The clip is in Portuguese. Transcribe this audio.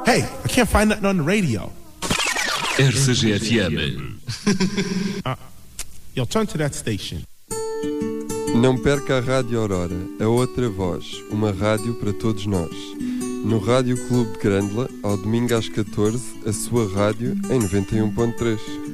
Hey, I can't find nothing on the radio. RCG-FM. Yo, turn to that station. Não perca a Rádio Aurora, a outra voz, uma rádio para todos nós. No Rádio Clube de Grândola, ao domingo às 14, a sua rádio em 91.3.